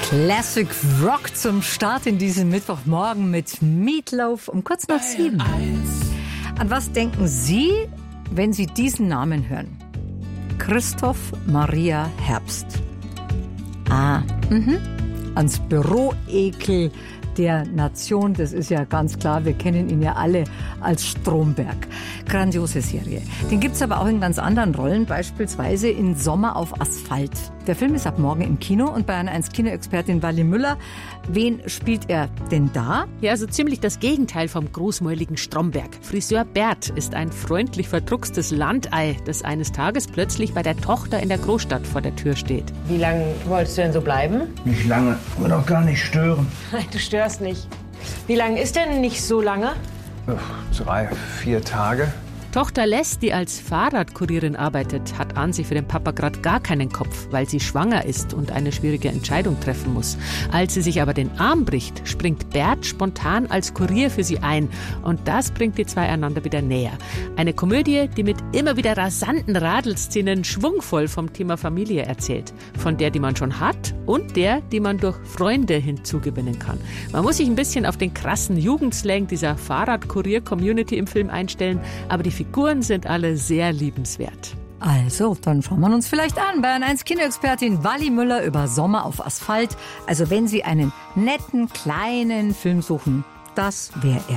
Classic Rock zum Start in diesem Mittwochmorgen mit Meatloaf um kurz nach 7. An was denken Sie, wenn Sie diesen Namen hören? Christoph Maria Herbst. Ans Büroekel der Nation, das ist ja ganz klar, wir kennen ihn ja alle als Stromberg. Grandiose Serie. Den gibt's aber auch in ganz anderen Rollen, beispielsweise in Sommer auf Asphalt. Der Film ist ab morgen im Kino und bei einer 1-Kino-Expertin Wally Müller. Wen spielt er denn da? Ja, so ziemlich das Gegenteil vom großmäuligen Stromberg. Friseur Bert ist ein freundlich verdruckstes Landei, das eines Tages plötzlich bei der Tochter in der Großstadt vor der Tür steht. Wie lange wolltest du denn so bleiben? Nicht lange, aber doch gar nicht stören. Du störst nicht. Wie lange ist denn nicht so lange? 3, 4 Tage. Tochter Les, die als Fahrradkurierin arbeitet, hat an sich für den Papa gerade gar keinen Kopf, weil sie schwanger ist und eine schwierige Entscheidung treffen muss. Als sie sich aber den Arm bricht, springt Bert spontan als Kurier für sie ein. Und das bringt die zwei einander wieder näher. Eine Komödie, die mit immer wieder rasanten Radelszenen schwungvoll vom Thema Familie erzählt. Von der, die man schon hat und der, die man durch Freunde hinzugewinnen kann. Man muss sich ein bisschen auf den krassen Jugendslang dieser Fahrradkurier-Community im Film einstellen, aber die Figuren sind alle sehr liebenswert. Also, dann schauen wir uns vielleicht an bei einer 1-Kino-Expertin Wally Müller über Sommer auf Asphalt. Also wenn Sie einen netten, kleinen Film suchen, das wäre er.